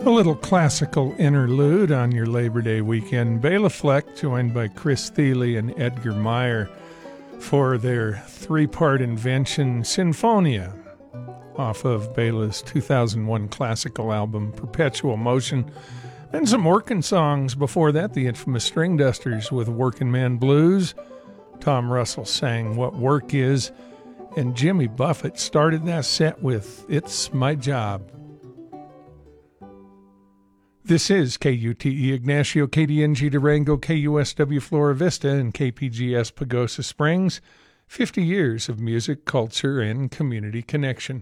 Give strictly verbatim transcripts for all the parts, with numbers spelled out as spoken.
A little classical interlude on your Labor Day weekend. Bela Fleck, joined by Chris Thile and Edgar Meyer for their three-part invention, Sinfonia, off of Bela's two thousand one classical album, Perpetual Motion. And some working songs before that, the infamous String Dusters with Working Man Blues. Tom Russell sang What Work Is, and Jimmy Buffett started that set with It's My Job. This is K U T E Ignacio, K D N G Durango, K U S W Flora Vista, and K P G S Pagosa Springs. fifty years of music, culture, and community connection.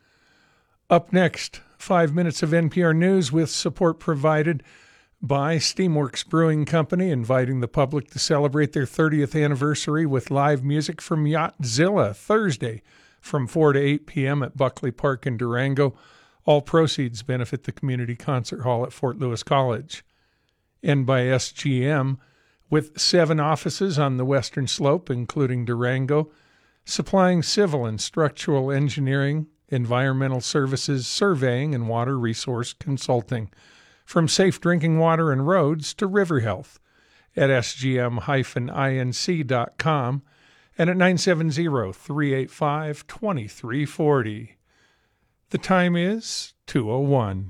Up next, five minutes of N P R News with support provided by Steamworks Brewing Company, inviting the public to celebrate their thirtieth anniversary with live music from Yachtzilla Thursday from four to eight p.m. at Buckley Park in Durango. All proceeds benefit the Community Concert Hall at Fort Lewis College. And by S G M, with seven offices on the western slope, including Durango, supplying civil and structural engineering, environmental services, surveying, and water resource consulting, from safe drinking water and roads to river health, at s g m dash i n c dot com and at nine seven zero, three eight five, two three four zero. The time is two oh one.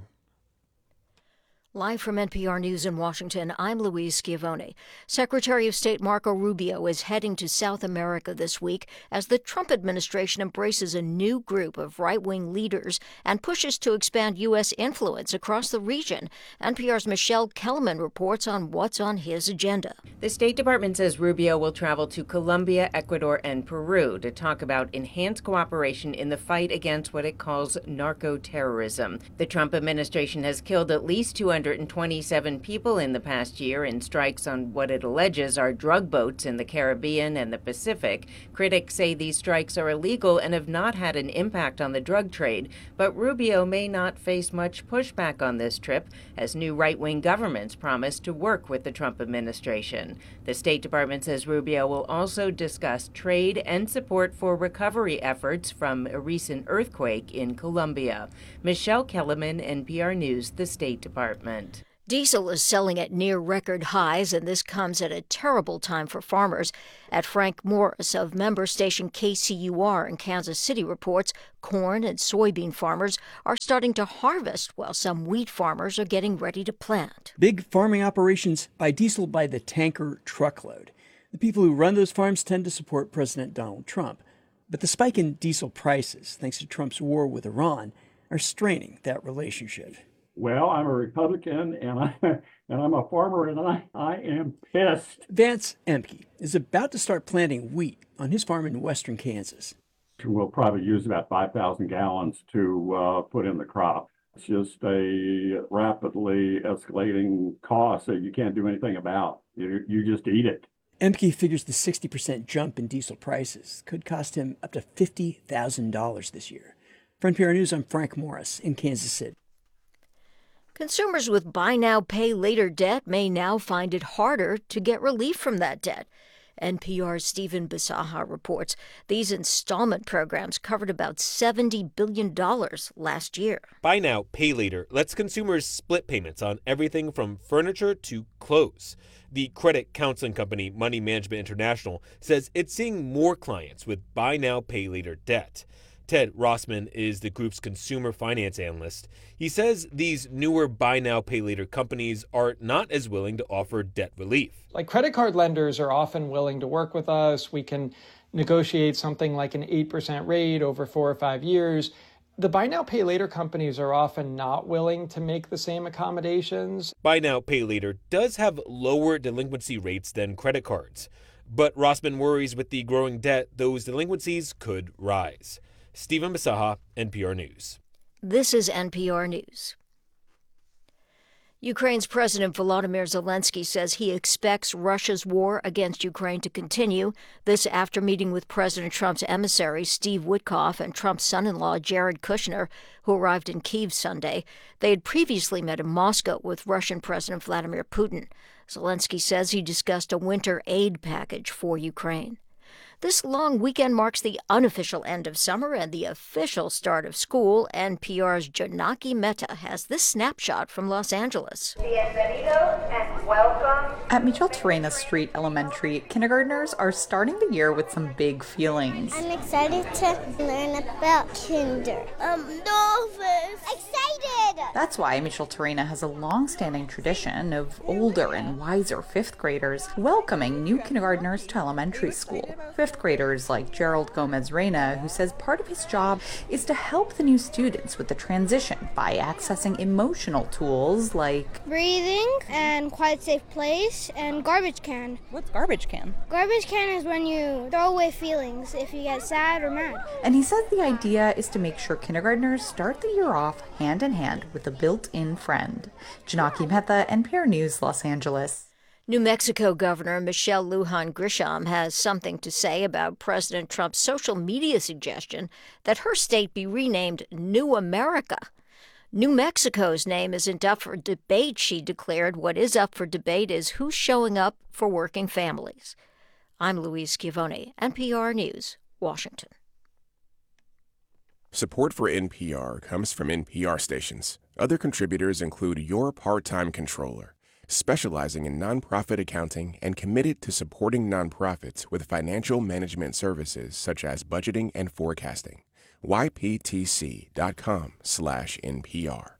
Live from N P R News in Washington, I'm Louise Schiavone. Secretary of State Marco Rubio is heading to South America this week as the Trump administration embraces a new group of right-wing leaders and pushes to expand U S influence across the region. N P R's Michelle Kellerman reports on what's on his agenda. The State Department says Rubio will travel to Colombia, Ecuador, and Peru to talk about enhanced cooperation in the fight against what it calls narco-terrorism. The Trump administration has killed at least two hundred twenty-seven people in the past year in strikes on what it alleges are drug boats in the Caribbean and the Pacific. Critics say these strikes are illegal and have not had an impact on the drug trade, but Rubio may not face much pushback on this trip, as new right-wing governments promise to work with the Trump administration. The State Department says Rubio will also discuss trade and support for recovery efforts from a recent earthquake in Colombia. Michelle Kellerman, N P R News, the State Department. Diesel is selling at near-record highs, and this comes at a terrible time for farmers. At Frank Morris of member station K C U R in Kansas City reports corn and soybean farmers are starting to harvest, while some wheat farmers are getting ready to plant. Big farming operations buy diesel by the tanker truckload. The people who run those farms tend to support President Donald Trump. But the spike in diesel prices, thanks to Trump's war with Iran, are straining that relationship. Well, I'm a Republican, and, I, and I'm a farmer, and I, I am pissed. Vance Emke is about to start planting wheat on his farm in western Kansas. We'll probably use about five thousand gallons to uh, put in the crop. It's just a rapidly escalating cost that you can't do anything about. You, you just eat it. Emke figures the sixty percent jump in diesel prices could cost him up to fifty thousand dollars this year. For N P R News, I'm Frank Morris in Kansas City. Consumers with buy now, pay later debt may now find it harder to get relief from that debt. N P R's Stephen Bisaha reports these installment programs covered about seventy billion dollars last year. Buy now, pay later lets consumers split payments on everything from furniture to clothes. The credit counseling company Money Management International says it's seeing more clients with buy now, pay later debt. Ted Rossman is the group's consumer finance analyst. He says these newer buy now, pay later companies are not as willing to offer debt relief. Like credit card lenders are often willing to work with us. We can negotiate something like an eight percent rate over four or five years. The buy now, pay later companies are often not willing to make the same accommodations. Buy now, pay later does have lower delinquency rates than credit cards. But Rossman worries with the growing debt, those delinquencies could rise. Stephen Bisaha, N P R News. This is N P R News. Ukraine's President Volodymyr Zelensky says he expects Russia's war against Ukraine to continue. This after meeting with President Trump's emissary, Steve Witkoff, and Trump's son-in-law, Jared Kushner, who arrived in Kyiv Sunday. They had previously met in Moscow with Russian President Vladimir Putin. Zelensky says he discussed a winter aid package for Ukraine. This long weekend marks the unofficial end of summer and the official start of school. N P R's Janaki Mehta has this snapshot from Los Angeles. Bienvenidos and welcome. At Micheltorena Street Elementary, kindergartners are starting the year with some big feelings. I'm excited to learn about kinder. I'm nervous. Excited! That's why Micheltorena has a long-standing tradition of older and wiser fifth graders welcoming new kindergartners to elementary school. Fifth graders like Gerald Gomez Reyna, who says part of his job is to help the new students with the transition by accessing emotional tools like breathing and quiet safe place and garbage can. What's garbage can? Garbage can is when you throw away feelings if you get sad or mad. And he says the idea is to make sure kindergartners start the year off hand in hand with a built-in friend. Janaki Mehta, N P R News, Los Angeles. New Mexico Governor Michelle Lujan Grisham has something to say about President Trump's social media suggestion that her state be renamed New America. New Mexico's name isn't up for debate, she declared. What is up for debate is who's showing up for working families. I'm Louise Schiavone, N P R News, Washington. Support for N P R comes from N P R stations. Other contributors include Your Part-Time Controller, specializing in nonprofit accounting and committed to supporting nonprofits with financial management services such as budgeting and forecasting. Y P T C dot com slash N P R.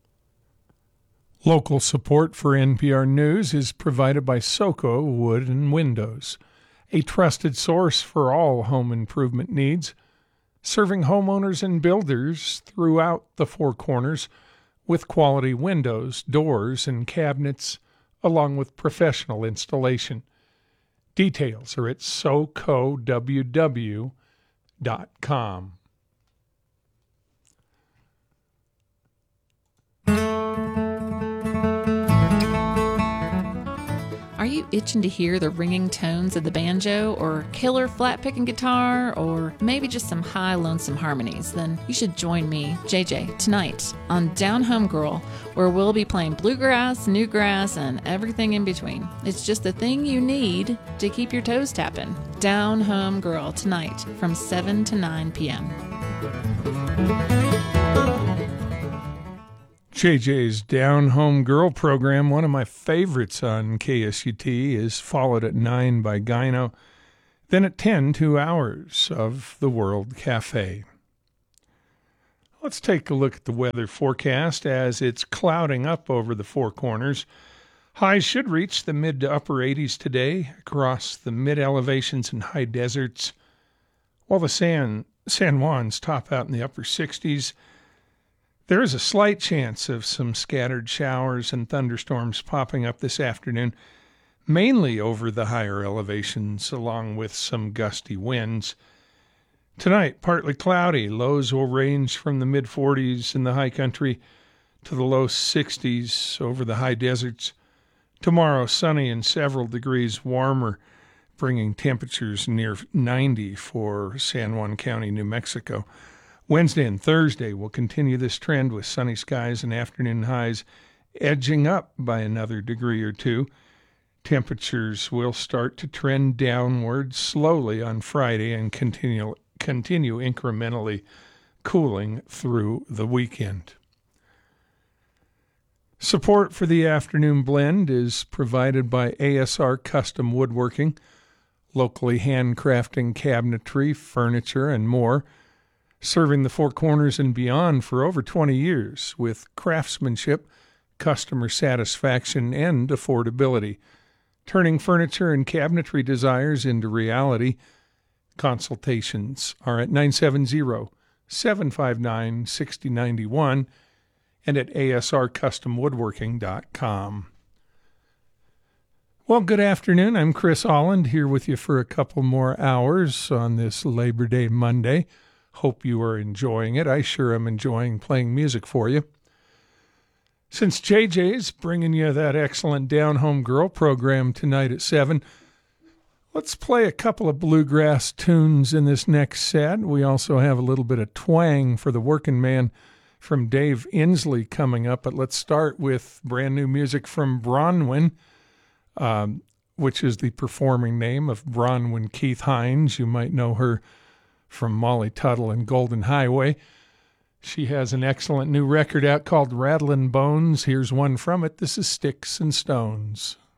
Local support for N P R News is provided by Soco Wood and Windows, a trusted source for all home improvement needs, serving homeowners and builders throughout the Four Corners with quality windows, doors, and cabinets, along with professional installation. Details are at soco w w dot com. Are you itching to hear the ringing tones of the banjo, or killer flat picking guitar, or maybe just some high lonesome harmonies? Then you should join me, J J, tonight on Down Home Girl, where we'll be playing bluegrass, newgrass, and everything in between. It's just the thing you need to keep your toes tapping. Down Home Girl tonight from seven to nine p.m. J J's Down Home Girl program, one of my favorites on K S U T, is followed at nine by Gyno. Then at ten, two hours of the World Cafe. Let's take a look at the weather forecast as it's clouding up over the Four Corners. Highs should reach the mid to upper eighties today across the mid-elevations and high deserts, while the San, San Juans top out in the upper sixties. There is a slight chance of some scattered showers and thunderstorms popping up this afternoon, mainly over the higher elevations, along with some gusty winds. Tonight, partly cloudy. Lows will range from the mid-forties in the high country to the low sixties over the high deserts. Tomorrow, sunny and several degrees warmer, bringing temperatures near ninety for San Juan County, New Mexico. Wednesday and Thursday will continue this trend with sunny skies and afternoon highs edging up by another degree or two. Temperatures will start to trend downward slowly on Friday and continue, continue incrementally cooling through the weekend. Support for the afternoon blend is provided by A S R Custom Woodworking, locally handcrafting cabinetry, furniture, and more, serving the Four Corners and beyond for over twenty years with craftsmanship, customer satisfaction, and affordability, turning furniture and cabinetry desires into reality. Consultations are at nine seven zero, seven five nine, six zero nine one and at A S R custom woodworking dot com. Well, good afternoon. I'm Chris Holland here with you for a couple more hours on this Labor Day Monday. Hope you are enjoying it. I sure am enjoying playing music for you. Since J J's bringing you that excellent Down Home Girl program tonight at seven, let's play a couple of bluegrass tunes in this next set. We also have a little bit of twang for the working man from Dave Inslee coming up, but let's start with brand new music from Bronwyn. Um, which is the performing name of Bronwyn Keith Hines. You might know her from Molly Tuttle and Golden Highway. She has an excellent new record out called Rattlin' Bones. Here's one from it. This is Sticks and Stones.